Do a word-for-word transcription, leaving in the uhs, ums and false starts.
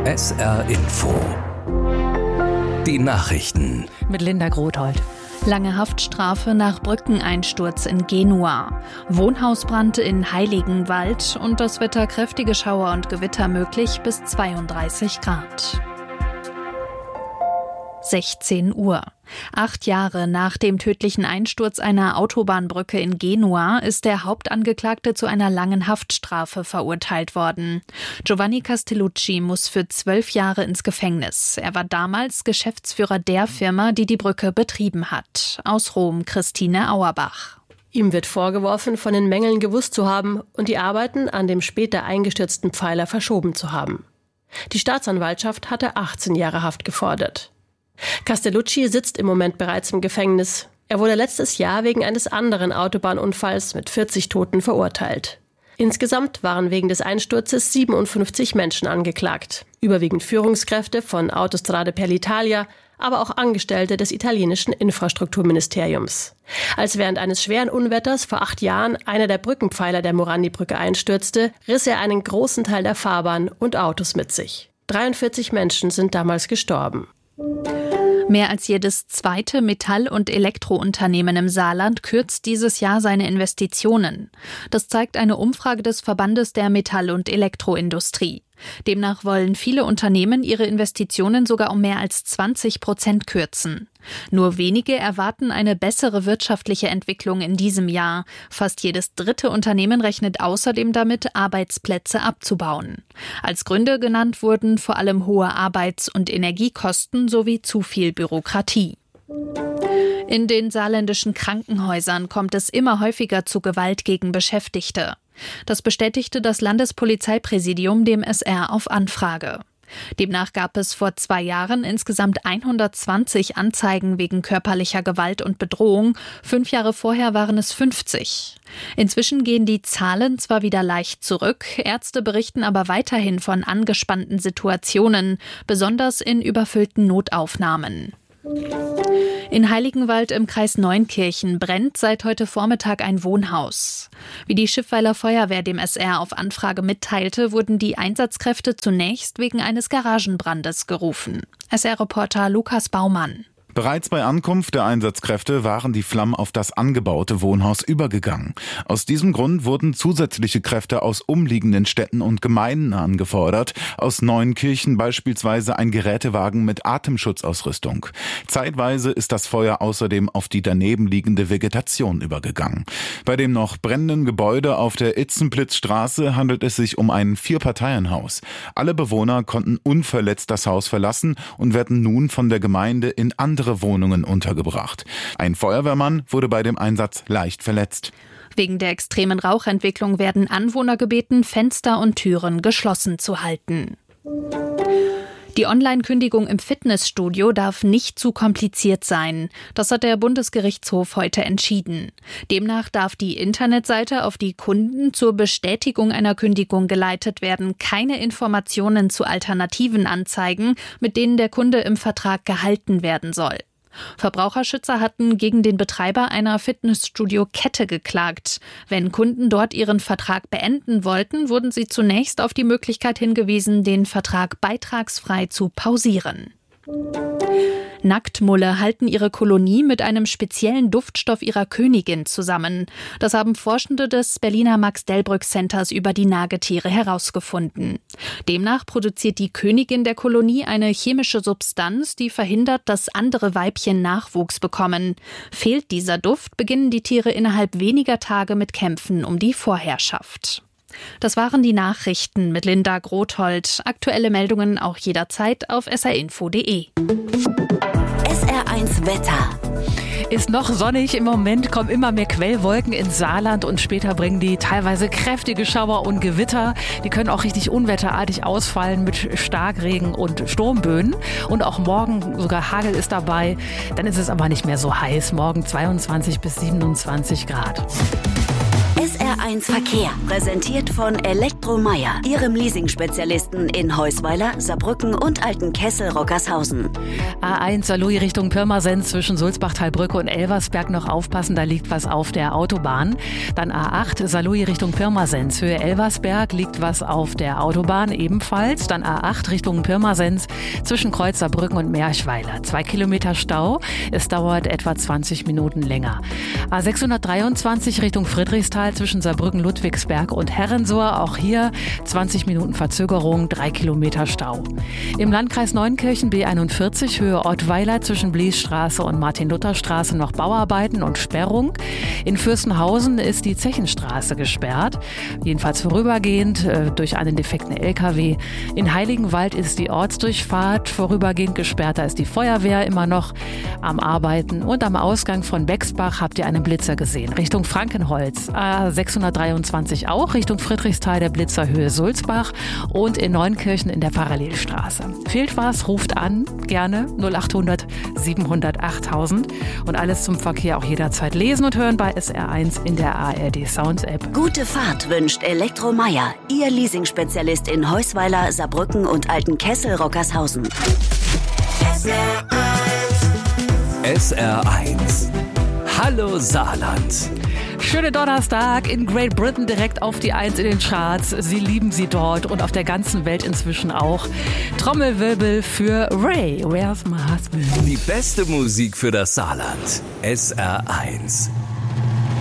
S R Info. Die Nachrichten. Mit Linda Grothold. Lange Haftstrafe nach Brückeneinsturz in Genua. Wohnhausbrand in Heiligenwald und das Wetter kräftige Schauer und Gewitter möglich bis zweiunddreißig Grad. sechzehn Uhr. Acht Jahre nach dem tödlichen Einsturz einer Autobahnbrücke in Genua ist der Hauptangeklagte zu einer langen Haftstrafe verurteilt worden. Giovanni Castellucci muss für zwölf Jahre ins Gefängnis. Er war damals Geschäftsführer der Firma, die die Brücke betrieben hat. Aus Rom Christine Auerbach. Ihm wird vorgeworfen, von den Mängeln gewusst zu haben und die Arbeiten an dem später eingestürzten Pfeiler verschoben zu haben. Die Staatsanwaltschaft hatte achtzehn Jahre Haft gefordert. Castellucci sitzt im Moment bereits im Gefängnis. Er wurde letztes Jahr wegen eines anderen Autobahnunfalls mit vierzig Toten verurteilt. Insgesamt waren wegen des Einsturzes siebenundfünfzig Menschen angeklagt. Überwiegend Führungskräfte von Autostrade per l'Italia, aber auch Angestellte des italienischen Infrastrukturministeriums. Als während eines schweren Unwetters vor acht Jahren einer der Brückenpfeiler der Morandi-Brücke einstürzte, riss er einen großen Teil der Fahrbahn und Autos mit sich. dreiundvierzig Menschen sind damals gestorben. Mehr als jedes zweite Metall- und Elektrounternehmen im Saarland kürzt dieses Jahr seine Investitionen. Das zeigt eine Umfrage des Verbandes der Metall- und Elektroindustrie. Demnach wollen viele Unternehmen ihre Investitionen sogar um mehr als zwanzig Prozent kürzen. Nur wenige erwarten eine bessere wirtschaftliche Entwicklung in diesem Jahr. Fast jedes dritte Unternehmen rechnet außerdem damit, Arbeitsplätze abzubauen. Als Gründe genannt wurden vor allem hohe Arbeits- und Energiekosten sowie zu viel Bürokratie. In den saarländischen Krankenhäusern kommt es immer häufiger zu Gewalt gegen Beschäftigte. Das bestätigte das Landespolizeipräsidium dem S R auf Anfrage. Demnach gab es vor zwei Jahren insgesamt hundertzwanzig Anzeigen wegen körperlicher Gewalt und Bedrohung. Fünf Jahre vorher waren es fünfzig. Inzwischen gehen die Zahlen zwar wieder leicht zurück, Ärzte berichten aber weiterhin von angespannten Situationen, besonders in überfüllten Notaufnahmen. In Heiligenwald im Kreis Neunkirchen brennt seit heute Vormittag ein Wohnhaus. Wie die Schiffweiler Feuerwehr dem S R auf Anfrage mitteilte, wurden die Einsatzkräfte zunächst wegen eines Garagenbrandes gerufen. S R-Reporter Lukas Baumann. Bereits bei Ankunft der Einsatzkräfte waren die Flammen auf das angebaute Wohnhaus übergegangen. Aus diesem Grund wurden zusätzliche Kräfte aus umliegenden Städten und Gemeinden angefordert. Aus Neunkirchen beispielsweise ein Gerätewagen mit Atemschutzausrüstung. Zeitweise ist das Feuer außerdem auf die daneben liegende Vegetation übergegangen. Bei dem noch brennenden Gebäude auf der Itzenplitzstraße handelt es sich um ein Vierparteienhaus. Alle Bewohner konnten unverletzt das Haus verlassen und werden nun von der Gemeinde in andere Wohnungen untergebracht. Ein Feuerwehrmann wurde bei dem Einsatz leicht verletzt. Wegen der extremen Rauchentwicklung werden Anwohner gebeten, Fenster und Türen geschlossen zu halten. Die Online-Kündigung im Fitnessstudio darf nicht zu kompliziert sein. Das hat der Bundesgerichtshof heute entschieden. Demnach darf die Internetseite, auf die Kunden zur Bestätigung einer Kündigung geleitet werden, keine Informationen zu Alternativen anzeigen, mit denen der Kunde im Vertrag gehalten werden soll. Verbraucherschützer hatten gegen den Betreiber einer Fitnessstudio-Kette geklagt. Wenn Kunden dort ihren Vertrag beenden wollten, wurden sie zunächst auf die Möglichkeit hingewiesen, den Vertrag beitragsfrei zu pausieren. Nacktmulle halten ihre Kolonie mit einem speziellen Duftstoff ihrer Königin zusammen. Das haben Forschende des Berliner Max-Delbrück-Centers über die Nagetiere herausgefunden. Demnach produziert die Königin der Kolonie eine chemische Substanz, die verhindert, dass andere Weibchen Nachwuchs bekommen. Fehlt dieser Duft, beginnen die Tiere innerhalb weniger Tage mit Kämpfen um die Vorherrschaft. Das waren die Nachrichten mit Linda Grothold. Aktuelle Meldungen auch jederzeit auf s r info punkt d e. S R eins Wetter. Ist noch sonnig im Moment, kommen immer mehr Quellwolken ins Saarland und später bringen die teilweise kräftige Schauer und Gewitter. Die können auch richtig unwetterartig ausfallen mit Starkregen und Sturmböen. Und auch morgen sogar Hagel ist dabei. Dann ist es aber nicht mehr so heiß. Morgen zweiundzwanzig bis siebenundzwanzig Grad. S R eins Verkehr, präsentiert von Elektromeyer, Ihrem Leasing-Spezialisten in Heusweiler, Saarbrücken und Altenkessel-Rockershausen. A eins Saarlouis Richtung Pirmasens zwischen Sulzbach-Talbrücke und Elversberg noch aufpassen, da liegt was auf der Autobahn. Dann A acht Saarlouis Richtung Pirmasens, Höhe Elversberg, liegt was auf der Autobahn ebenfalls. Dann A acht Richtung Pirmasens zwischen Kreuz Saarbrücken und Merchweiler. Zwei Kilometer Stau, es dauert etwa zwanzig Minuten länger. A sechshundertdreiundzwanzig Richtung Friedrichsthal zwischen Saarbrücken-Ludwigsberg und Herrensohr, auch hier zwanzig Minuten Verzögerung, drei Kilometer Stau. Im Landkreis Neunkirchen B einundvierzig, Höhe Ottweiler zwischen Bliesstraße und Martin-Luther-Straße noch Bauarbeiten und Sperrung. In Fürstenhausen ist die Zechenstraße gesperrt, jedenfalls vorübergehend äh, durch einen defekten L K W. In Heiligenwald ist die Ortsdurchfahrt vorübergehend gesperrt, da ist die Feuerwehr immer noch am Arbeiten. Und am Ausgang von Bexbach habt ihr einen Blitzer gesehen, Richtung Frankenholz. A sechshundertdreiundzwanzig auch, Richtung Friedrichsthal, der Blitzer Höhe Sulzbach und in Neunkirchen in der Parallelstraße. Fehlt was, ruft an, gerne null achthundert siebenhundert achttausend und alles zum Verkehr auch jederzeit lesen und hören bei S R eins in der A R D Sounds App. Gute Fahrt wünscht Elektromeyer, Ihr Leasing-Spezialist in Heusweiler, Saarbrücken und Altenkessel-Rockershausen. S R eins. Hallo Saarland. Schöne Donnerstag in Great Britain, direkt auf die Eins in den Charts. Sie lieben sie dort und auf der ganzen Welt inzwischen auch. Trommelwirbel für Ray, Where's My Husband? Die beste Musik für das Saarland. S R eins.